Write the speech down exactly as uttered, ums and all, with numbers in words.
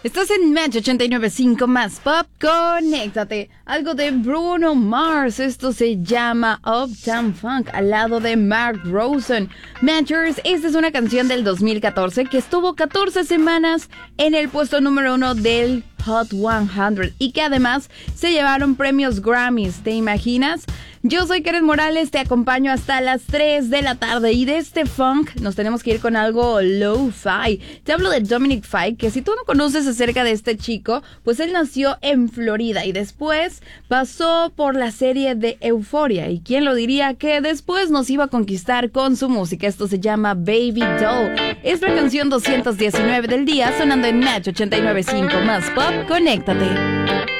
Estás en Match ochenta y nueve punto cinco más Pop, conéctate. Algo de Bruno Mars, esto se llama Uptown Funk, al lado de Mark Ronson. Matchers, esta es una canción del dos mil catorce que estuvo catorce semanas en el puesto número uno del Hot cien y que además se llevaron premios Grammys, ¿te imaginas? Yo soy Karen Morales, te acompaño hasta las tres de la tarde y de este funk nos tenemos que ir con algo lo-fi. Te hablo de Dominic Fike, que si tú no conoces acerca de este chico, pues él nació en Florida y después pasó por la serie de Euphoria. ¿Y quién lo diría que después nos iba a conquistar con su música? Esto se llama Baby Doll. Es la canción doscientos diecinueve del día sonando en Match ochenta y nueve punto cinco más Pop. Conéctate.